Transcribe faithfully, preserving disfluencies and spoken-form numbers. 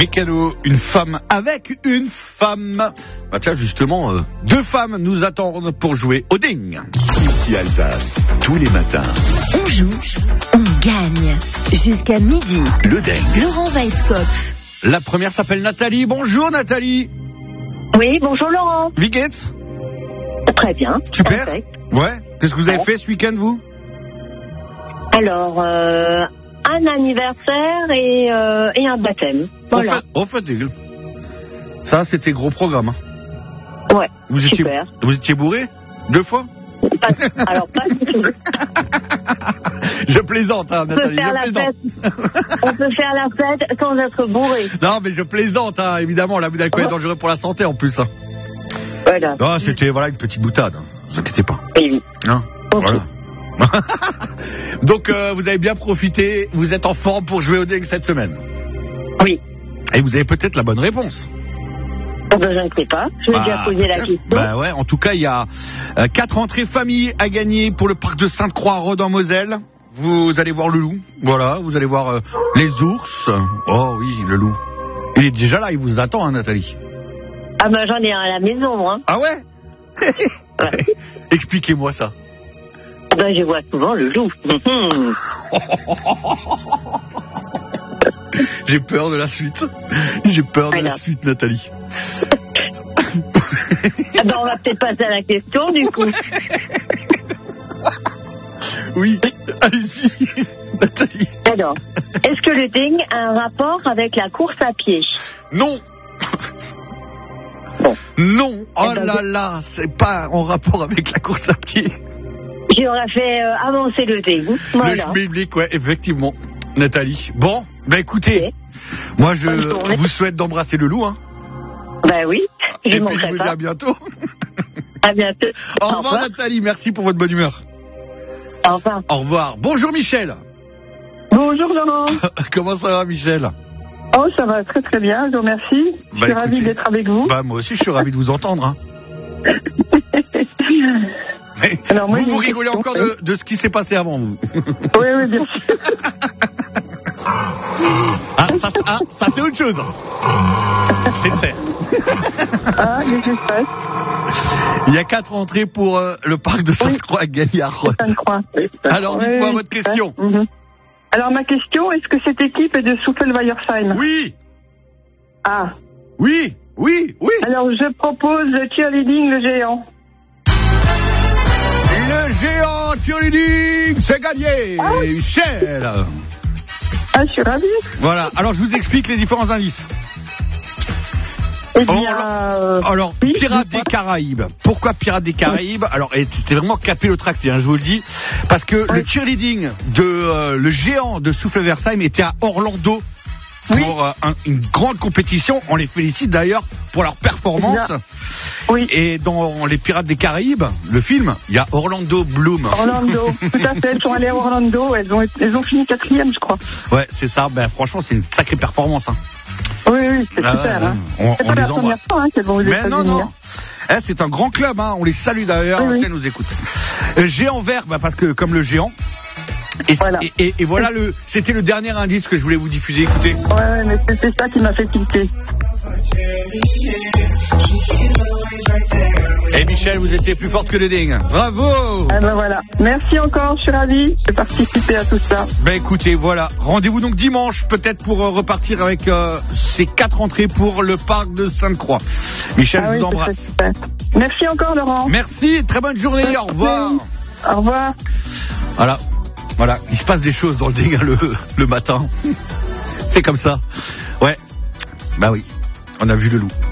Mikado, une femme avec une femme. Bah tiens, justement, euh, deux femmes nous attendent pour jouer au ding. Ici Alsace, tous les matins. On joue, on gagne. Jusqu'à midi. Le ding. Laurent Weisskopf. La première s'appelle Nathalie. Bonjour Nathalie. Oui, bonjour Laurent. Wie geht's? Très bien. Super. Perfect. Ouais. Qu'est-ce que vous avez Ouais. fait ce week-end, vous? Alors, euh, un anniversaire et, euh, et un baptême. Voilà. Au fait, au fait, ça, c'était gros programme. Hein. Ouais, Vous étiez, super. vous étiez bourré? Deux fois? Pas- alors, pas du tout. Je plaisante, hein, On peut, Nathalie, faire je la plaisante. fête. On peut faire la fête sans être bourré. Non, mais je plaisante, hein, évidemment. L'abus d'alcool est dangereux pour la santé, en plus. Hein. Voilà. Non, c'était, voilà, une petite boutade. Hein. Ne vous inquiétez pas. Oui, oui. Hein, Ok. voilà. Donc, euh, vous avez bien profité. Vous êtes en forme pour jouer au ding cette semaine. Oui. Et vous avez peut-être la bonne réponse. Oh, ben, je ne sais pas. Je vais Bah, déjà poser la peut-être. question. Bah ouais, en tout cas, il y a euh, quatre entrées famille à gagner pour le parc de Sainte-Croix à Rhodes en Moselle. Vous allez voir le loup. Voilà, vous allez voir euh, les ours. Oh oui, le loup. Il est déjà là, il vous attend, hein, Nathalie. Ah ben, j'en ai un à la maison, hein. Ah ouais? Ouais. Expliquez-moi ça. Ben, je vois souvent le loup. Mhm. J'ai peur de la suite. J'ai peur de la Voilà. suite, Nathalie. Ah ben, on va peut-être passer à la question, du coup. Oui, allez-y, Nathalie. Alors, est-ce que le ding a un rapport avec la course à pied? Non. Bon. Non. Oh Eh ben, là je- là, c'est pas en rapport avec la course à pied. J'aurais fait euh, avancer le ding. Le Voilà. schmilblick, ouais, effectivement, Nathalie. Bon, bah écoutez, Ok. moi je Bonne journée. vous souhaite d'embrasser le loup, hein. Ben oui, je Et ne puis je manquerai vous dis pas. à bientôt. À bientôt. Au revoir Nathalie, merci pour votre bonne humeur. Au revoir. Au revoir. Bonjour Michel. Bonjour Laurent. Comment ça va Michel? Oh, ça va très très bien, je vous remercie. Je Bah, suis ravie écoutez. d'être avec vous. Bah moi aussi je suis ravi de vous entendre. Hein. Mais Alors, moi, vous j'ai vous une rigolez question, encore de, de ce qui s'est passé avant vous. Oui, oui, bien sûr. Ah, ça, ah, ça c'est autre chose. C'est le cerf. Ah, les espaces, Il y a quatre entrées pour euh, le parc de Sainte-Croix à gagner à Rhodes. ça ne croit. Alors, dites-moi votre question. Mhm. Alors, ma question, est-ce que cette équipe est de Souffel-Weiersheim? Oui, Ah. oui, oui, oui. Alors, je propose le cheerleading, le géant. Le géant cheerleading, c'est gagné, Michel. Ah, je suis ravie. Voilà, alors je vous explique les différents indices. Eh Oh, bien, euh, Alors, oui, Pirates dites-moi. des Caraïbes. Pourquoi Pirates des Caraïbes? Alors, et c'était vraiment capillotracté, hein, je vous le dis. Parce que Oui. le cheerleading de euh, le géant de Souffle-Versheim était à Orlando pour Oui. euh, un- une grande compétition. On les félicite d'ailleurs pour leur performance. Bien. Oui. Et dans les Pirates des Caraïbes, le film, il y a Orlando Bloom. Orlando, tout à fait. Elles sont allées à Orlando. Elles ont, elles ont fini quatrième, je crois. Ouais, c'est ça. Ben, franchement, c'est une sacrée performance. Hein. Oui, oui, c'est Ah, super. ouais, Hein. on- C'est on pas les la première embrasse. fois hein, qu'elles vont aux Mais États-Unis. non, non. hein. Eh, c'est un grand club, hein. On les salue d'ailleurs, Oui, oui. si elles nous écoutent. Euh, géant vert, bah, parce que comme le géant. Et, Voilà. et, et- et voilà, le, c'était le dernier indice que je voulais vous diffuser. Écoutez. Ouais, ouais, mais c'était ça qui m'a fait tilter. Et Michel, vous étiez plus forte que le ding. Bravo. Ah ben voilà. Merci encore, je suis ravie de participer à tout ça. Ben écoutez, voilà. Rendez-vous donc dimanche, peut-être pour euh, repartir avec euh, ces quatre entrées pour le parc de Sainte-Croix. Michel, Ah je oui, vous c'est embrasse. très super. Merci encore, Laurent. Merci, très bonne journée. Au revoir. Au revoir. Voilà, voilà, il se passe des choses dans le ding le, le matin. C'est comme ça. Ouais, bah oui, on a vu le loup.